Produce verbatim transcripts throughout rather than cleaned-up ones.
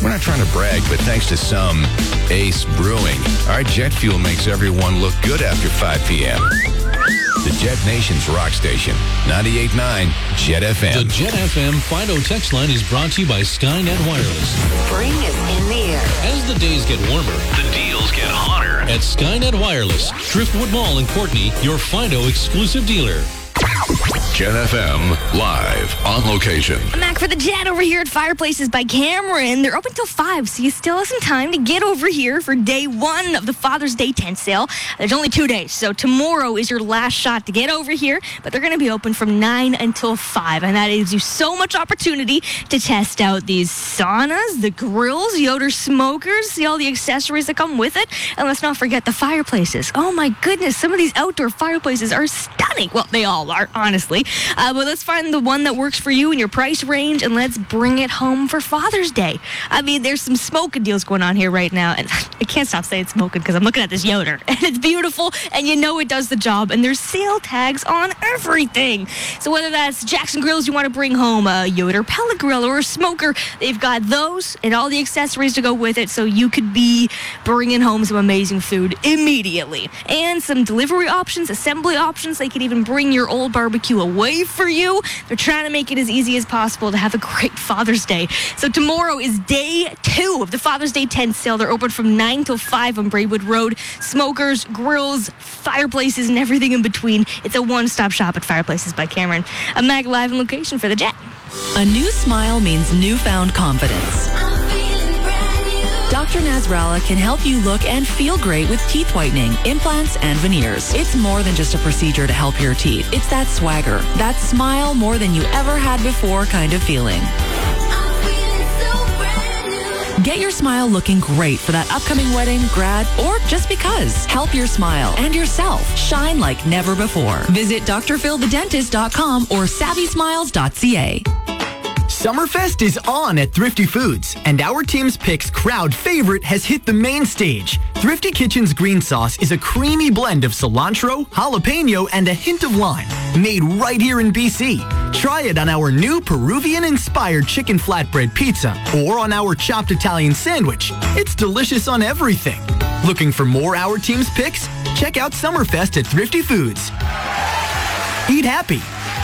We're not trying to brag, but thanks to some Ace Brewing, our jet fuel makes everyone look good after five p.m. The Jet Nation's rock station, ninety-eight point nine Jet F M. The Jet F M Fido text line is brought to you by Skynet Wireless. Spring is in the air. As the days get warmer, the deals get hotter. At Skynet Wireless, Driftwood Mall in Courtney, your Fido exclusive dealer. Jet F M, live, on location. I'm back for the Jet over here at Fireplaces by Cameron. They're open till five, so you still have some time to get over here for day one of the Father's Day tent sale. There's only two days, so tomorrow is your last shot to get over here, but they're going to be open from nine until five, and that gives you so much opportunity to test out these saunas, the grills, Yoder smokers, see all the accessories that come with it, and let's not forget the fireplaces. Oh my goodness, some of these outdoor fireplaces are stunning. Well, they all are, honestly. Uh, but let's find the one that works for you in your price range, and let's bring it home for Father's Day. I mean, there's some smoking deals going on here right now, and I can't stop saying smoking because I'm looking at this Yoder, and it's beautiful, and you know it does the job, and there's sale tags on everything. So whether that's Jackson Grills you want to bring home, a Yoder pellet grill, or a smoker, they've got those and all the accessories to go with it, so you could be bringing home some amazing food immediately. And some delivery options, assembly options. They could even bring your old barbecue away for you. They're trying to make it as easy as possible to have a great Father's Day. So tomorrow is day two of the Father's Day tent sale. They're open from nine till five on Braywood Road. Smokers, grills, fireplaces, and everything in between. It's a one-stop shop at Fireplaces by Cameron. I'm Mag live in location for the Jet. A new smile means newfound confidence. Doctor Nasrallah can help you look and feel great with teeth whitening, implants, and veneers. It's more than just a procedure to help your teeth. It's that swagger, that smile more than you ever had before kind of feeling. Get your smile looking great for that upcoming wedding, grad, or just because. Help your smile and yourself shine like never before. Visit D R phil the dentist dot com or savvy smiles dot c a. Summerfest is on at Thrifty Foods, and our team's picks crowd favorite has hit the main stage. Thrifty Kitchen's green sauce is a creamy blend of cilantro, jalapeno, and a hint of lime, made right here in B C. Try it on our new Peruvian-inspired chicken flatbread pizza or on our chopped Italian sandwich. It's delicious on everything. Looking for more Our Team's picks? Check out Summerfest at Thrifty Foods. Eat happy.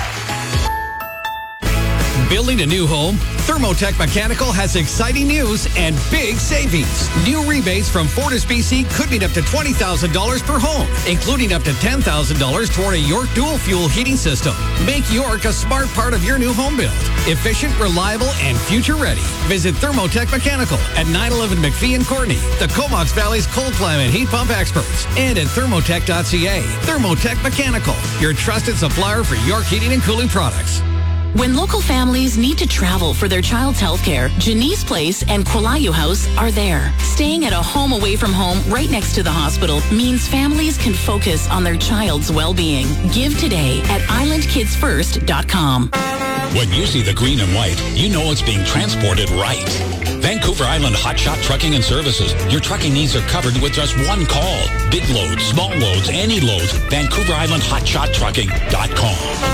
Building a new home? Thermotech Mechanical has exciting news and big savings. New rebates from Fortis B C could mean up to twenty thousand dollars per home, including up to ten thousand dollars toward a York dual fuel heating system. Make York a smart part of your new home build. Efficient, reliable, and future ready. Visit Thermotech Mechanical at nine eleven McPhee in Courtney, the Comox Valley's cold climate heat pump experts, and at thermotech dot c a. Thermotech Mechanical, your trusted supplier for York heating and cooling products. When local families need to travel for their child's health care, Janice Place and Qualayu House are there. Staying at a home away from home right next to the hospital means families can focus on their child's well-being. Give today at island kids first dot com. When you see the green and white, you know it's being transported right. Vancouver Island Hotshot Trucking and Services. Your trucking needs are covered with just one call. Big loads, small loads, any loads. Vancouver Island Hotshot Trucking dot com.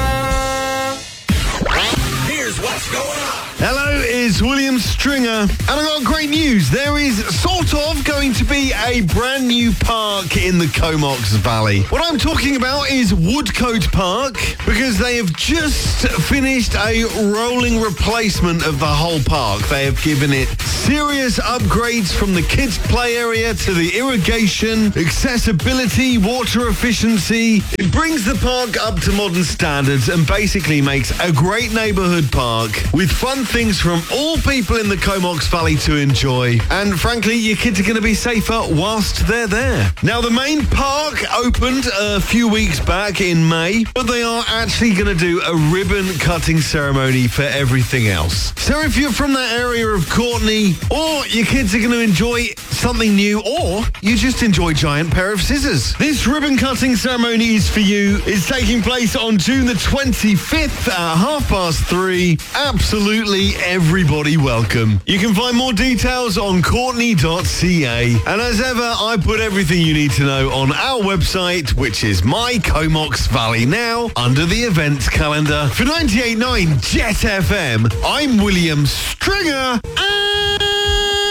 Here's what's going on. Hello, it's William Stringer, and I've got great news. There is sort of going to be a brand new park in the Comox Valley. What I'm talking about is Woodcote Park, because they have just finished a rolling replacement of the whole park. They have given it serious upgrades from the kids' play area to the irrigation, accessibility, water efficiency. It brings the park up to modern standards and basically makes a great neighborhood park with fun things from all people in the Comox Valley to enjoy. And frankly, your kids are going to be safer whilst they're there. Now, the main park opened a few weeks back in May, but they are actually going to do a ribbon cutting ceremony for everything else. So if you're from that area of Courtney, or your kids are going to enjoy something new, or you just enjoy giant pair of scissors, this ribbon cutting ceremony is for you. It's taking place on June the twenty-fifth at half past three. Absolutely everybody welcome. You can find more details on courtney dot c a. And as ever, I put everything you need to know on our website, which is My Comox Valley Now, under the events calendar. For ninety-eight point nine Jet F M, I'm William Stringer. And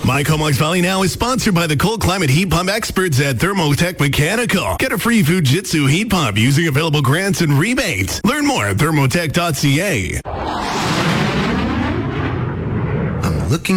My Comox Valley Now is sponsored by the cold climate heat pump experts at Thermotech Mechanical. Get a free Fujitsu heat pump using available grants and rebates. Learn more at thermotech dot c a. I'm looking